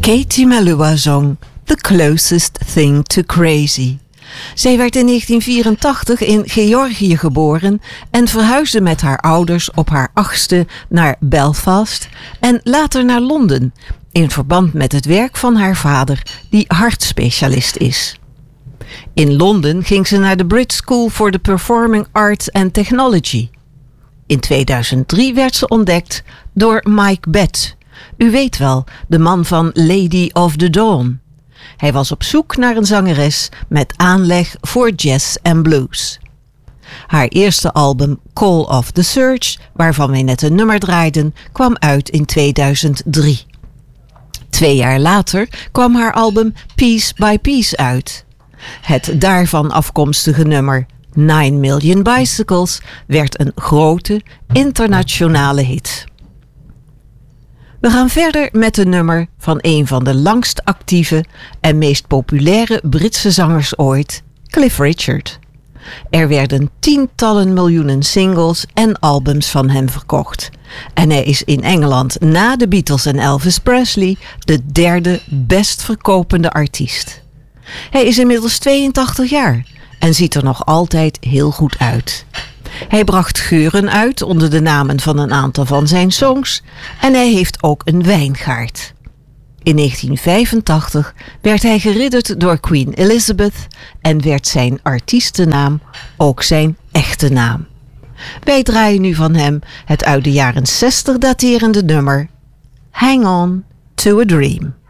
Katie Melua zong The Closest Thing to Crazy. Zij werd in 1984 in Georgië geboren en verhuisde met haar ouders op haar 8e naar Belfast en later naar Londen, in verband met het werk van haar vader, die hartspecialist is. In Londen ging ze naar de Brit School for the Performing Arts and Technology. In 2003 werd ze ontdekt door Mike Betts. U weet wel, de man van Lady of the Dawn. Hij was op zoek naar een zangeres met aanleg voor jazz en blues. Haar eerste album Call of the Search, waarvan wij net een nummer draaiden, kwam uit in 2003. 2 jaar later kwam haar album Piece by Piece uit. Het daarvan afkomstige nummer 9 Million Bicycles werd een grote internationale hit. We gaan verder met een nummer van een van de langst actieve en meest populaire Britse zangers ooit, Cliff Richard. Er werden tientallen miljoenen singles en albums van hem verkocht. En hij is in Engeland na de Beatles en Elvis Presley de 3e best verkopende artiest. Hij is inmiddels 82 jaar en ziet er nog altijd heel goed uit. Hij bracht geuren uit onder de namen van een aantal van zijn songs en hij heeft ook een wijngaard. In 1985 werd hij geridderd door Queen Elizabeth en werd zijn artiestennaam ook zijn echte naam. Wij draaien nu van hem het uit de jaren 60 daterende nummer Hang On to a Dream.